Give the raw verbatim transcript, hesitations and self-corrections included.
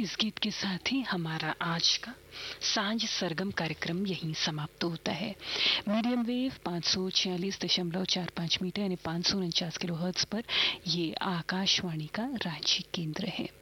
इस गीत के साथ ही हमारा आज का सांझ सरगम कार्यक्रम यहीं समाप्त होता है। मीडियम वेव पाँच सौ छियालीस दशमलव चार पाँच मीटर यानी पाँच सौ उनचास किलो हर्ट्ज पर ये आकाशवाणी का रांची केंद्र है।